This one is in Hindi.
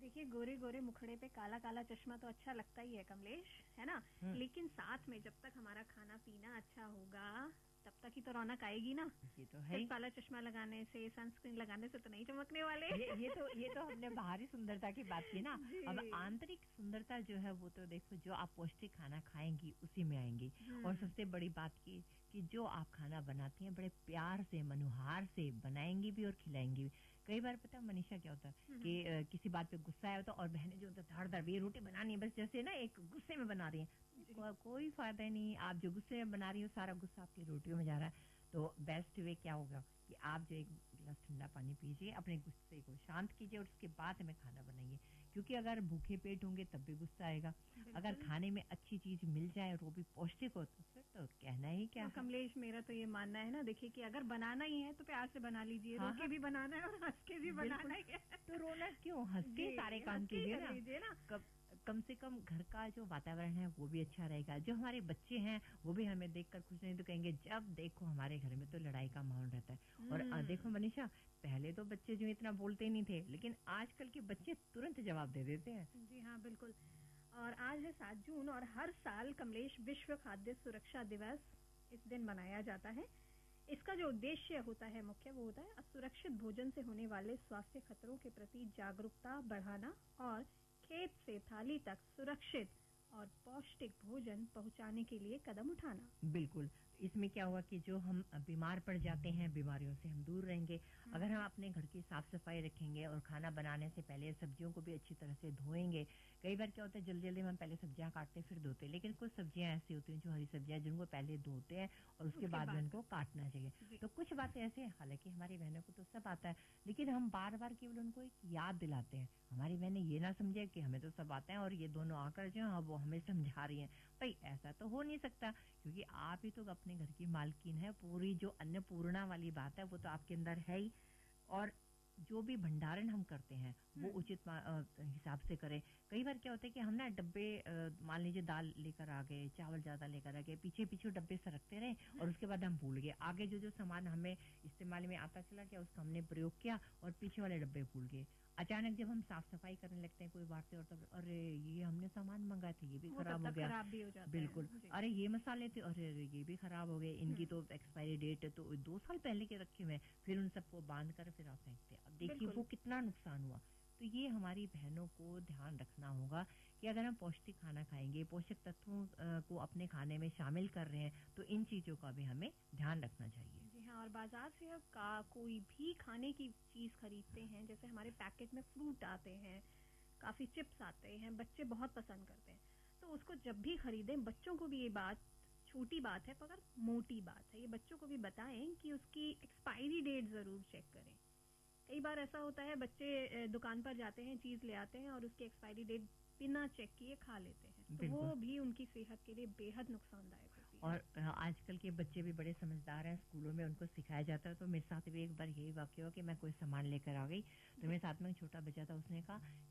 देखिए, गोरे गोरे मुखड़े पे काला काला चश्मा तो अच्छा लगता ही है कमलेश, है ना। लेकिन साथ में जब तक हमारा खाना पीना अच्छा होगा तब तक ही तो रौनक आएगी ना। ये तो है। काला चश्मा लगाने से, सनस्क्रीन लगाने से तो नहीं चमकने वाले। ये तो हमने बाहरी सुंदरता की बात की ना। अब आंतरिक सुंदरता जो है वो तो देखो, जो आप पौष्टिक खाना खाएंगी उसी में आएंगी। और सबसे बड़ी बात की कि जो आप खाना बनाती हैं बड़े प्यार से, मनुहार से बनाएंगी भी और खिलाएंगी भी। कई बार पता है मनीषा क्या होता है कि किसी बात पे गुस्सा आया होता है और बहनें जो होता है धड़ ये रोटी बनानी है, बस जैसे ना एक गुस्से में बना रही है। कोई फायदा नहीं, आप जो गुस्से में बना रही हो सारा गुस्सा आपकी रोटियों में जा रहा है। तो बेस्ट वे क्या होगा कि आप जो एक गिलास ठंडा पानी पीजिए, अपने गुस्से को शांत कीजिए और उसके बाद हमें खाना बनाइए। क्योंकि अगर भूखे पेट होंगे तब भी गुस्सा आएगा। अगर खाने में अच्छी चीज मिल जाए और वो भी पौष्टिक हो तो फिर तो कहना ही क्या है। कमलेश, मेरा तो ये मानना है ना, देखिए कि अगर बनाना ही है तो प्यार से बना लीजिए। रो के भी बनाना है और हंस के भी बनाना है। तो रोना क्यों, हंस के सारे काम कीजिए ना। कम से कम घर का जो वातावरण है वो भी अच्छा रहेगा। जो हमारे बच्चे हैं वो भी हमें देखकर खुश नहीं तो कहेंगे जब देखो हमारे घर में तो लड़ाई का माहौल रहता है। और देखो मनीषा, पहले तो बच्चे जो इतना बोलते नहीं थे, लेकिन आजकल के बच्चे तुरंत जवाब दे देते हैं। जी हाँ, बिल्कुल। और आज है 7 जून और हर साल कमलेश विश्व खाद्य सुरक्षा दिवस इस दिन मनाया जाता है। इसका जो उद्देश्य होता है मुख्य, वो होता है असुरक्षित भोजन से होने वाले स्वास्थ्य खतरों के प्रति जागरूकता बढ़ाना और खेत से थाली तक सुरक्षित और पौष्टिक भोजन पहुंचाने के लिए कदम उठाना। बिल्कुल। इसमें क्या हुआ कि जो हम बीमार पड़ जाते हैं, बीमारियों से हम दूर रहेंगे अगर हम अपने घर की साफ सफाई रखेंगे और खाना बनाने से पहले सब्जियों को भी अच्छी तरह से धोएंगे। कई बार क्या होता है जल्दी जल्दी में हम पहले सब्जियां काटते फिर धोते, लेकिन कुछ सब्जियां ऐसी होती हैं जो हरी सब्जियां जिनको पहले धोते हैं और उसके बाद में उनको काटना चाहिए। तो कुछ बातें ऐसी हैं, हालांकि हमारी बहनों को तो सब आता है, लेकिन हम बार बार केवल उनको एक याद दिलाते हैं। हमारी बहनें ये ना समझे कि हमें तो सब आता है और ये दोनों आकर जो है वो हमें समझा रही हैं। भाई ऐसा तो हो नहीं सकता, क्योंकि आप ही तो अपने घर की मालकिन है। पूरी जो अन्नपूर्णा वाली बात है वो तो आपके अंदर है ही। और जो भी भंडारण हम करते हैं वो उचित हिसाब से करें। कई बार क्या होता है कि हम ना डब्बे, मान लीजिए दाल लेकर आ गए, चावल ज्यादा लेकर आ गए, पीछे पीछे डब्बे सरकते रहे और उसके बाद हम भूल गए। आगे जो जो सामान हमें इस्तेमाल में आता चला गया उसका हमने प्रयोग किया और पीछे वाले डब्बे भूल गए। अचानक जब हम साफ सफाई करने लगते हैं कोई बार से, और तब अरे ये हमने सामान मंगाए थे ये भी खराब हो गया। खराब भी हो जाता बिल्कुल। अरे ये मसाले थे, अरे ये भी खराब हो गए, इनकी तो एक्सपायरी डेट तो 2 साल पहले के रखे हुए। फिर उन सबको बांध कर फिर आप फेंकते हैं। अब देखिए वो कितना नुकसान हुआ। तो ये हमारी बहनों को ध्यान रखना होगा कि अगर हम पौष्टिक खाना खाएंगे, पोषक तत्वों को अपने खाने में शामिल कर रहे हैं, तो इन चीजों का भी हमें ध्यान रखना चाहिए। जी हाँ, और बाजार से अब कोई भी खाने की चीज खरीदते हैं, जैसे हमारे पैकेट में फ्रूट आते हैं, काफी चिप्स आते हैं, बच्चे बहुत पसंद करते हैं। तो उसको जब भी खरीदें, बच्चों को भी ये बात, छोटी बात है मगर मोटी बात है, ये बच्चों को भी बताएं कि उसकी एक्सपायरी डेट जरूर चेक करें। कई बार ऐसा होता है बच्चे दुकान पर जाते हैं, चीज ले आते हैं और उसकी एक्सपायरी डेट बिना चेक किए खा लेते हैं, तो वो भी उनकी सेहत के लिए बेहद नुकसानदायक होती है। और आजकल के बच्चे भी बड़े समझदार हैं, स्कूलों में उनको सिखाया जाता है। तो मेरे साथ भी एक बार यही वाकया हुआ कि मैं कोई सामान लेकर आ गई, तो मेरे साथ में एक छोटा बच्चा था, उसने कहा